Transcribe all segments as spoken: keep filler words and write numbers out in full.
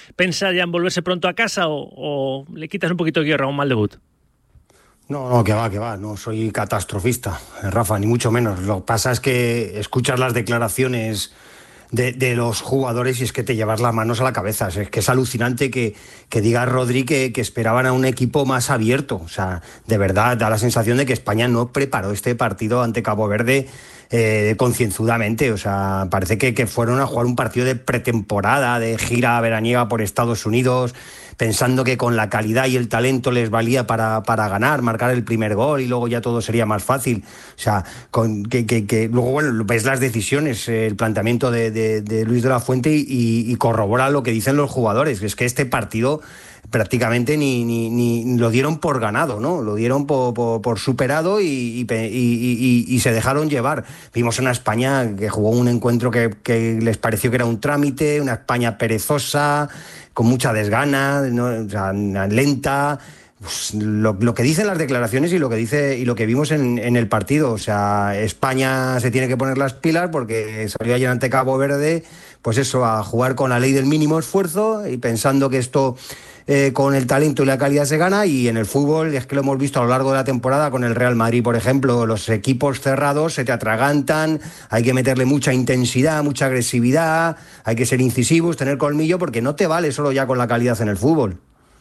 pensar ya en volverse pronto a casa o, o le quitas un poquito de guerra a un mal debut? No, no, que va, que va, no soy catastrofista, Rafa, ni mucho menos. Lo que pasa es que escuchas las declaraciones de, de los jugadores y es que te llevas las manos a la cabeza. Es que es alucinante que, que diga Rodri que, que esperaban a un equipo más abierto. O sea, de verdad, da la sensación de que España no preparó este partido ante Cabo Verde eh, concienzudamente. O sea, parece que, que fueron a jugar un partido de pretemporada, de gira veraniega por Estados Unidos, pensando que con la calidad y el talento les valía para, para ganar, marcar el primer gol y luego ya todo sería más fácil. O sea, con, que, que, que luego, bueno, ves las decisiones, eh, el planteamiento de, de, de Luis de la Fuente y, y corrobora lo que dicen los jugadores. Es que este partido prácticamente ni, ni, ni lo dieron por ganado, ¿no? Lo dieron por, por, por superado y, y, y, y, y se dejaron llevar. Vimos una España que jugó un encuentro que, que les pareció que era un trámite, una España perezosa, con mucha desgana, ¿no? O sea, lenta. Pues lo, lo que dicen las declaraciones y lo que dice y lo que vimos en, en el partido. O sea, España se tiene que poner las pilas porque salió ayer ante Cabo Verde, pues eso, a jugar con la ley del mínimo esfuerzo y pensando que esto eh, con el talento y la calidad se gana. Y en el fútbol es que lo hemos visto a lo largo de la temporada con el Real Madrid, por ejemplo, los equipos cerrados se te atragantan, hay que meterle mucha intensidad, mucha agresividad, hay que ser incisivos, tener colmillo, porque no te vale solo ya con la calidad en el fútbol.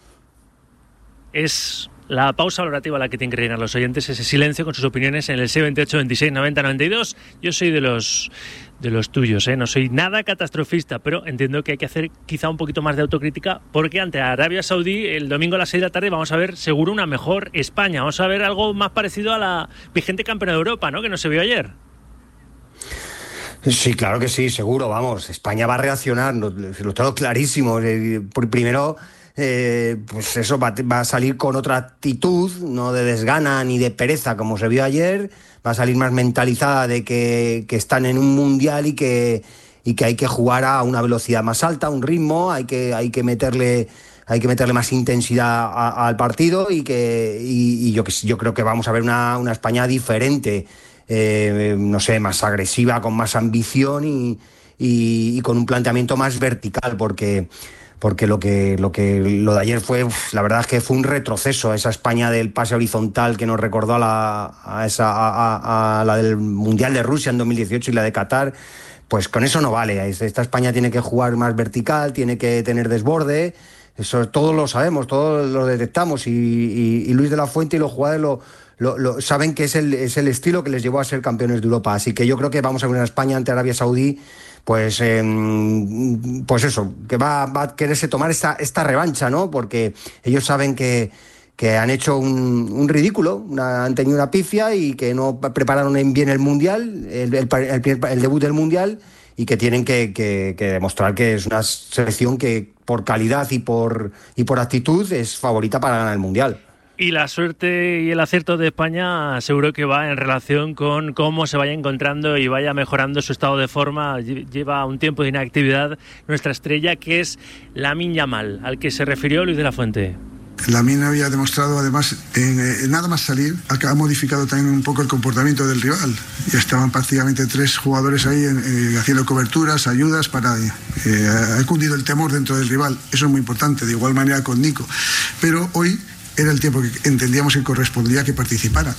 Es la pausa valorativa a la que tienen que rellenar los oyentes, ese silencio con sus opiniones en el seis veintiocho veintiséis noventa noventa y dos. Yo soy de los de los tuyos, ¿eh? No soy nada catastrofista, pero entiendo que hay que hacer quizá un poquito más de autocrítica, porque ante Arabia Saudí el domingo a las seis de la tarde vamos a ver seguro una mejor España, vamos a ver algo más parecido a la vigente campeona de Europa, ¿no? Que no se vio ayer. Sí, claro que sí, seguro, vamos, España va a reaccionar, lo, lo tengo clarísimo. Primero, eh, pues eso, va, va a salir con otra actitud, no de desgana ni de pereza como se vio ayer, va a salir más mentalizada de que, que están en un mundial y que, y que hay que jugar a una velocidad más alta, a un ritmo, hay que, hay que meterle... hay que meterle más intensidad a, al partido y que y, y yo, yo creo que vamos a ver una, una España diferente, eh, no sé, más agresiva, con más ambición y, y, y con un planteamiento más vertical, porque porque lo que lo que lo de ayer fue, uf, la verdad es que fue un retroceso, esa España del pase horizontal que nos recordó a la a esa a, a, a la del Mundial de Rusia en dos mil dieciocho y la de Qatar. Pues con eso no vale. Esta España tiene que jugar más vertical, tiene que tener desborde. Eso todos lo sabemos, todos lo detectamos, y, y, y Luis de la Fuente y los jugadores lo, lo, lo saben que es el, es el estilo que les llevó a ser campeones de Europa. Así que yo creo que vamos a ver a España ante Arabia Saudí, pues, eh, pues eso, que va, va a quererse tomar esta, esta revancha, ¿no? Porque ellos saben que, que han hecho un, un ridículo, una, han tenido una pifia y que no prepararon bien el Mundial, el, el, el, el debut del Mundial, y que tienen que, que, que demostrar que es una selección que por calidad y por, y por actitud es favorita para ganar el Mundial. Y la suerte y el acierto de España seguro que va en relación con cómo se vaya encontrando y vaya mejorando su estado de forma. Lleva un tiempo de inactividad nuestra estrella, que es Lamine Yamal, al que se refirió Luis de la Fuente. Lamine había demostrado, además, en, en nada más salir, ha modificado también un poco el comportamiento del rival. Ya estaban prácticamente tres jugadores ahí en, eh, haciendo coberturas, ayudas, para eh, ha cundido el temor dentro del rival. Eso es muy importante, de igual manera con Nico. Pero hoy era el tiempo que entendíamos que correspondía que participara.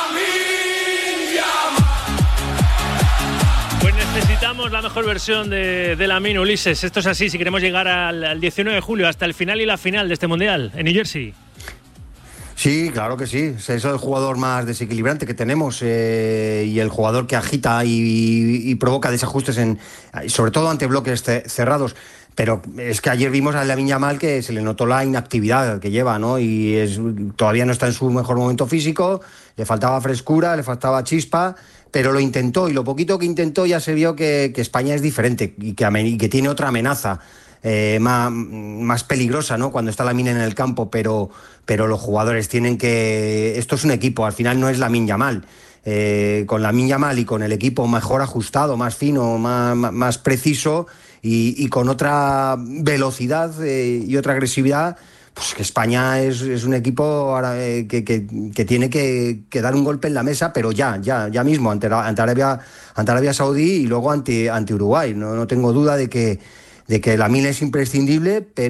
Pues necesitamos la mejor versión de, de Lamine, Ulises. Esto es así, si queremos llegar al, al diecinueve de julio, hasta el final y la final de este Mundial, en New Jersey. Sí, claro que sí. Es el jugador más desequilibrante que tenemos, eh, y el jugador que agita y, y provoca desajustes, en, sobre todo ante bloques cerrados. Pero es que ayer vimos a Lamine Yamal que se le notó la inactividad que lleva, ¿no? Y es, todavía no está en su mejor momento físico, le faltaba frescura, le faltaba chispa, pero lo intentó, y lo poquito que intentó ya se vio que, que España es diferente y que, y que tiene otra amenaza eh, más, más peligrosa, ¿no? Cuando está Lamine en el campo, pero, pero los jugadores tienen que... Esto es un equipo, al final no es Lamine Yamal. Eh, con Lamine Yamal y con el equipo mejor ajustado, más fino, más, más preciso, y, y con otra velocidad eh, y otra agresividad, pues que España es, es un equipo ahora, eh, que, que, que tiene que, que dar un golpe en la mesa, pero ya, ya, ya mismo, ante, ante, Arabia, ante Arabia Saudí y luego ante, ante Uruguay. No, no tengo duda de que, de que Lamine es imprescindible, pero